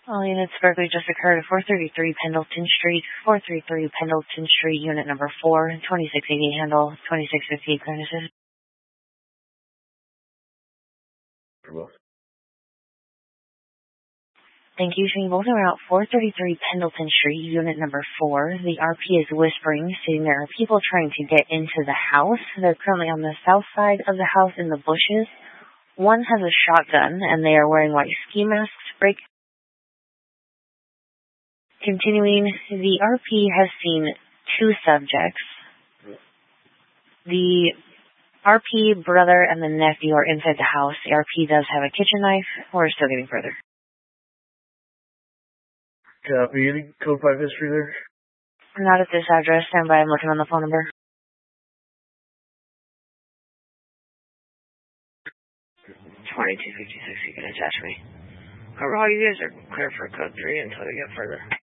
All units, burglary just occurred at 433 Pendleton Street, 433 Pendleton Street, unit number 4, 2680 handle, 2658 premises. Thank you. Showing both are out 433 Pendleton Street, unit number 4. The RP is whispering, saying there are people trying to get into the house. They're currently on the south side of the house in the bushes. One has a shotgun, and they are wearing white ski masks. Continuing, the RP has seen 2 subjects. The RP brother and the nephew are inside the house. The RP does have a kitchen knife. We're still getting further. Copy. Any code 5 history there? Not at this address. Stand by. I'm looking on the phone number. 2256. You can attach me. Overall, you guys are clear for code 3 until we get further.